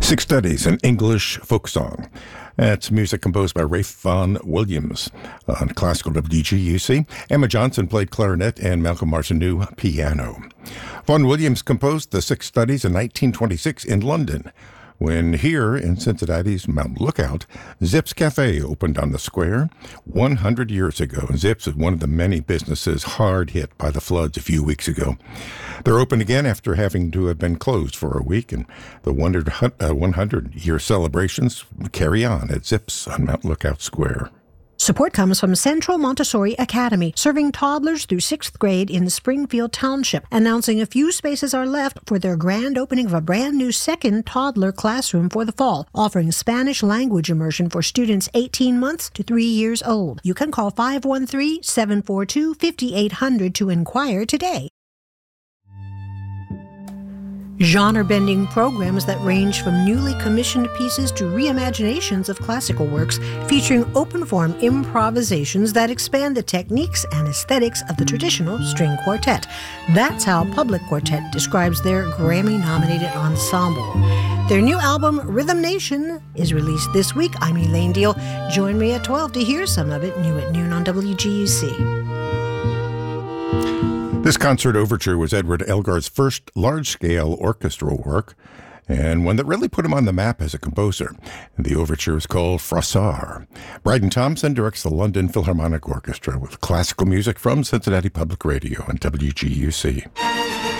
Six Studies, an English folk song. That's music composed by Ralph Vaughan Williams on classical WGUC. Emma Johnson played clarinet and Malcolm Martineau piano. Vaughan Williams composed the Six Studies in 1926 in London, when here in Cincinnati's Mount Lookout, Zips Cafe opened on the square 100 years ago. Zips is one of the many businesses hard hit by the floods a few weeks ago. They're open again after having to have been closed for a week, and the 100-year celebrations carry on at Zips on Mount Lookout Square. Support comes from Central Montessori Academy, serving toddlers through 6th grade in Springfield Township, announcing a few spaces are left for their grand opening of a brand new second toddler classroom for the fall, offering Spanish language immersion for students 18 months to 3 years old. You can call 513-742-5800 to inquire today. Genre-bending programs that range from newly commissioned pieces to reimaginations of classical works, featuring open-form improvisations that expand the techniques and aesthetics of the traditional string quartet. That's how Public Quartet describes their Grammy-nominated ensemble. Their new album, Rhythm Nation, is released this week. I'm Elaine Deal. Join me at 12 to hear some of it, new at noon on WGUC. This concert overture was Edward Elgar's first large-scale orchestral work, and one that really put him on the map as a composer. The overture is called Froissart. Bryden Thompson directs the London Philharmonic Orchestra with classical music from Cincinnati Public Radio and WGUC.